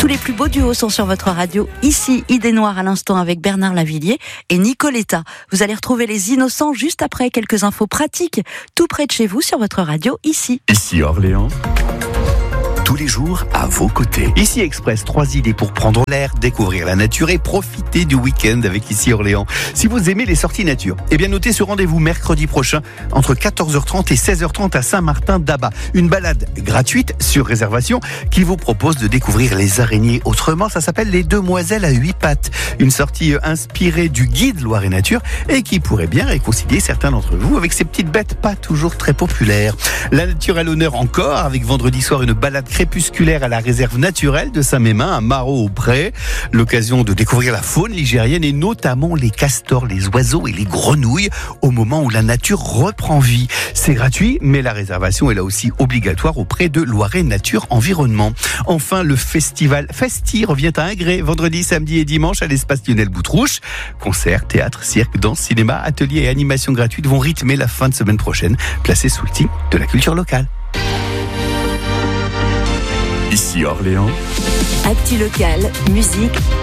Tous les plus beaux duos sont sur votre radio. Ici, Idée Noire à l'instant avec Bernard Lavilliers et Nicoletta. Vous allez retrouver les Innocents juste après quelques infos pratiques, tout près de chez vous sur votre radio, ici. Ici Orléans. Tous les jours à vos côtés. Ici Express, 3 idées pour prendre l'air, découvrir la nature et profiter du week-end avec Ici Orléans. Si vous aimez les sorties nature, eh bien notez ce rendez-vous mercredi prochain entre 14h30 et 16h30 à Saint-Martin-d'Abat. Une balade gratuite sur réservation qui vous propose de découvrir les araignées autrement. Ça s'appelle les Demoiselles à 8 pattes. Une sortie inspirée du guide Loire et Nature et qui pourrait bien réconcilier certains d'entre vous avec ces petites bêtes pas toujours très populaires. La nature à l'honneur encore avec vendredi soir une balade crépusculaire à la réserve naturelle de Saint-Mémin à Marot-au-Pré. L'occasion de découvrir la faune ligérienne et notamment les castors, les oiseaux et les grenouilles au moment où la nature reprend vie. C'est gratuit, mais la réservation est là aussi obligatoire auprès de Loiret Nature Environnement. Enfin, le festival Festi revient à Ingré vendredi, samedi et dimanche à l'espace Lionel Boutrouche. Concerts, théâtre, cirque, danse, cinéma, ateliers et animations gratuites vont rythmer la fin de semaine prochaine, placée sous le signe de la culture locale. Ici Orléans. Actu locale, musique,